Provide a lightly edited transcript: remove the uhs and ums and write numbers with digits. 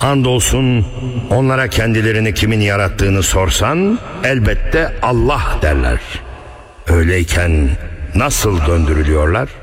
Andolsun onlara kendilerini kimin yarattığını sorsan elbette Allah derler. Öyleyken nasıl döndürülüyorlar?